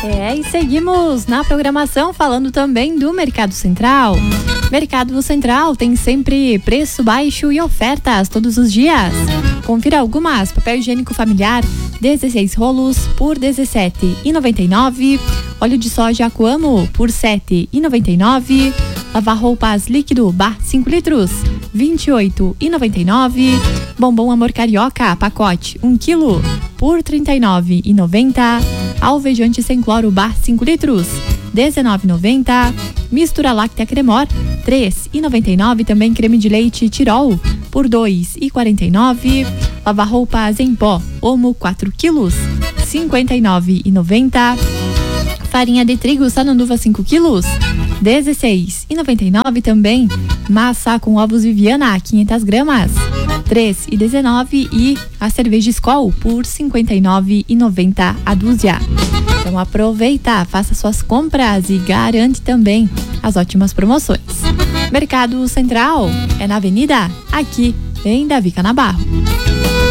E seguimos na programação falando também do Mercado Central. Mercado Central tem sempre preço baixo e ofertas todos os dias. Confira algumas: papel higiênico familiar 16 rolos por R$ 17,99. Óleo de soja Coamo por R$ 7,99. Lavar roupas líquido Bar 5 litros R$ 28,99. Bombom Amor Carioca pacote 1 kg por R$ 39,90. Alvejante sem cloro Bar 5 litros R$ 19,90. Mistura láctea Cremor R$ 3,99. Também creme de leite Tirol por R$ 2,49. Lavar roupas em pó Omo 4 quilos R$ 59,90. Farinha de trigo Sananduva 5 quilos R$ 16,99. Também massa com ovos Viviana 500 gramas R$ 3,19. E a cerveja Skol por R$ 59,90 a dúzia. Então aproveita, faça suas compras e garante também as ótimas promoções. Mercado Central é na Avenida, aqui em Davi Canabarro.